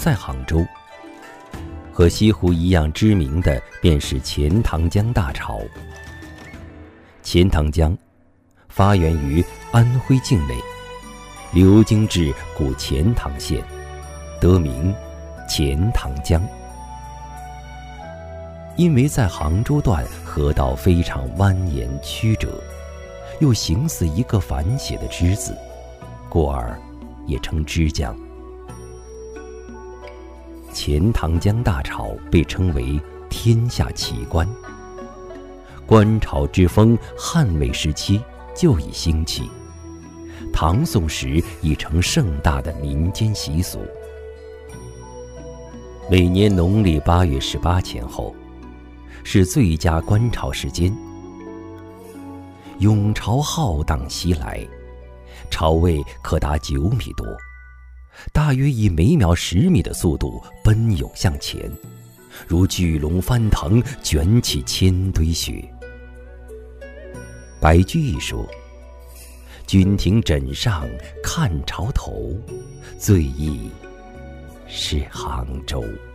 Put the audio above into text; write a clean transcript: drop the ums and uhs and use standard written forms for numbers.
在杭州。和西湖一样知名的便是钱塘江大潮。钱塘江发源于安徽境内，流经至古钱塘县，得名钱塘江。因为在杭州段河道非常蜿蜒曲折，又形似一个反写的之字，故而也称之江。钱塘江大潮被称为天下奇观，观潮之风汉魏时期就已兴起，唐宋时已成盛大的民间习俗。每年农历8月18前后是最佳观潮时间，涌潮浩荡袭来，潮位可达9米多，大约以每秒10米的速度奔涌向前，如巨龙翻腾，卷起千堆雪。白居易说：“君庭枕上看潮头，最忆是杭州。”